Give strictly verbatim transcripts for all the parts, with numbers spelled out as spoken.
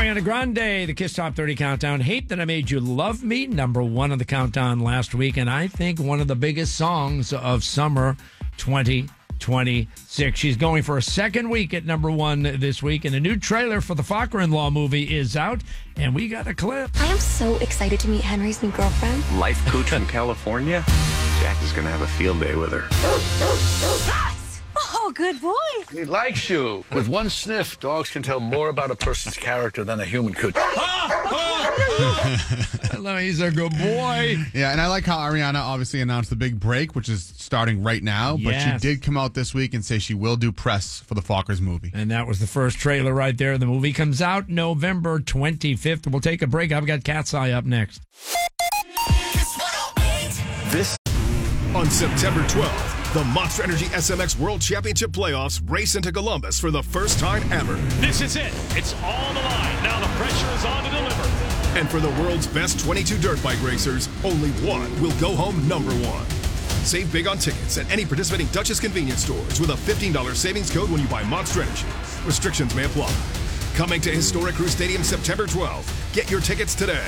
Ariana Grande, the Kiss Top thirty Countdown. Hate That I Made You Love Me, number one on the countdown last week, and I think one of the biggest songs of summer twenty twenty-six. She's going for a second week at number one this week, and a new trailer for the Focker-in-Law movie is out, and we got a clip. I am so excited to meet Henry's new girlfriend. Life coach from California? Jack is going to have a field day with her. Oh, good boy. He likes you. With one sniff, dogs can tell more about a person's character than a human could. I love it. He's a good boy. Yeah, and I like how Ariana obviously announced the big break, which is starting right now. But Yes. she did come out this week and say she will do press for the Fockers movie. And that was the first trailer right there. The movie comes out November twenty-fifth. We'll take a break. I've got Cat's Eye up next. This On September twelfth, the Monster Energy S M X World Championship Playoffs race into Columbus for the first time ever. This is it. It's on the line. Now the pressure is on to deliver. And for the world's best twenty-two dirt bike racers, only one will go home number one. Save big on tickets at any participating Duchess convenience stores with a fifteen dollars savings code when you buy Monster Energy. Restrictions may apply. Coming to Historic Crew Stadium September twelfth. Get your tickets today.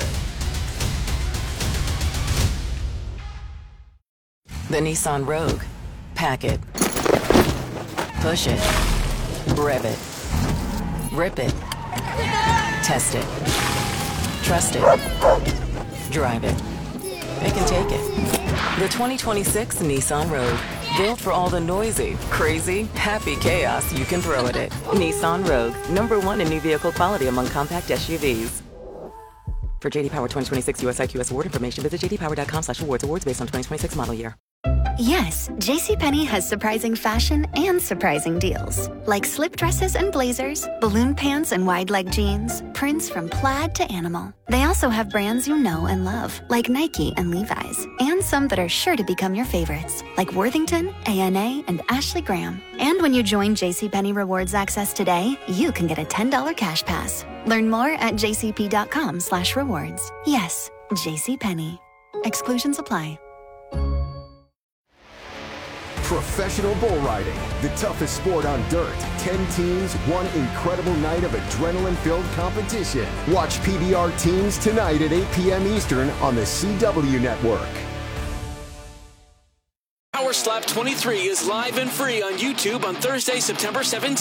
The Nissan Rogue. Pack it. Push it. Rev it. Rip it. Test it. Trust it. Drive it. It can take it. The twenty twenty-six Nissan Rogue. Built for all the noisy, crazy, happy chaos you can throw at it. Nissan Rogue. Number one in new vehicle quality among compact S U Vs. For J D Power twenty twenty-six U S I Q S award information, visit j d power dot com slash awards. Awards based on twenty twenty-six model year. Yes, JCPenney has surprising fashion and surprising deals. Like slip dresses and blazers, balloon pants and wide leg jeans, prints from plaid to animal. They also have brands you know and love, like Nike and Levi's, and some that are sure to become your favorites, like Worthington, A N A, and Ashley Graham. And when you join JCPenney Rewards Access today, you can get a ten dollars cash pass. Learn more at jcp.com slash rewards. Yes, JCPenney. Exclusions apply. Professional bull riding, the toughest sport on dirt. Ten teams, one incredible night of adrenaline-filled competition. Watch P B R Teams tonight at eight p.m. Eastern on the C W Network. Power Slap twenty-three is live and free on YouTube on Thursday, September seventeenth.